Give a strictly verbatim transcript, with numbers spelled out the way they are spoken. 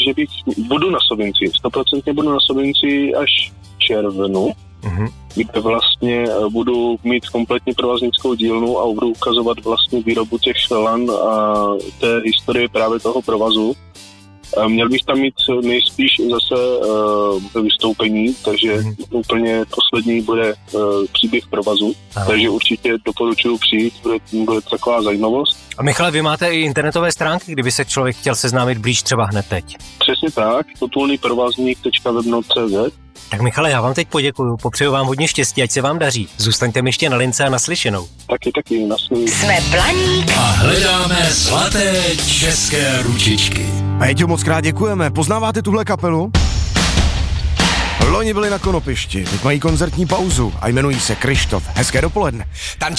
že bych, budu na Sovinci, stoprocentně budu na Sovinci až v červnu, mm-hmm. kde vlastně budu mít kompletní provaznickou dílnu a budu ukazovat vlastně výrobu těch lan a té historie právě toho provazu. Měl bych tam mít nejspíš zase uh, vystoupení, takže mm. úplně poslední bude uh, příběh provazu, Aha. takže určitě doporučuji přijít, bude, bude taková zajímavost. A Michale, vy máte i internetové stránky, kdyby se člověk chtěl seznámit blíž třeba hned teď? Přesně tak, potulnyprovazník tečka webnote tečka cé zet. Tak Michale, já vám teď poděkuju, popřeju vám hodně štěstí, ať se vám daří. Zůstaňte mi ještě na lince a naslyšenou. Taky, taky, naslyšenou. Jsme Blaník a hledáme zlaté české ručičky. Péťo, moc krát děkujeme. Poznáváte tuhle kapelu? Loni byli na Konopišti, teď mají koncertní pauzu a jmenují se Kryštof. Hezké dopoledne. Tančí